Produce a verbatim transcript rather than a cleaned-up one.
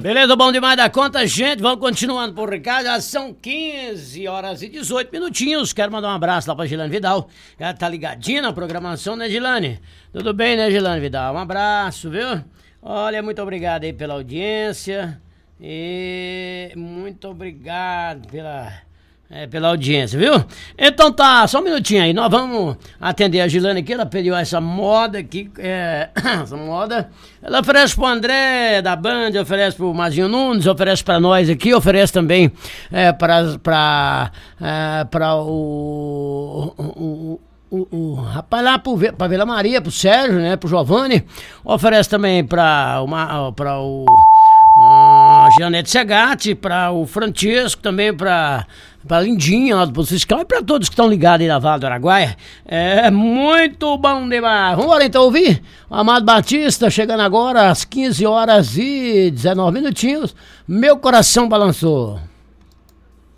Beleza, bom demais da conta, gente. Vamos continuando por Ricardo. Já são quinze horas e dezoito minutinhos. Quero mandar um abraço lá pra Gilane Vidal. Ela tá ligadinha na programação, né, Gilane? Tudo bem, né, Gilane Vidal? Um abraço, viu? Olha, muito obrigado aí pela audiência. E muito obrigado pela... É, pela audiência, viu? Então tá, só um minutinho aí, nós vamos atender a Gilane aqui, ela pediu essa moda aqui, é, essa moda, ela oferece pro André da Band, oferece pro Mazinho Nunes, oferece pra nós aqui, oferece também é, pra, pra, é, pra o... o, o O, o rapaz lá pro, pra Vila Maria, pro Sérgio, né, pro Giovanni, oferece também pra, uma, pra o a Janete Segatti, pra o Francisco, também pra, pra Lindinha lá do Posto Fiscal e pra todos que estão ligados aí na Vale do Araguaia. É muito bom demais. Vamos lá então ouvir o Amado Batista chegando agora às quinze horas e dezenove minutinhos. Meu coração balançou.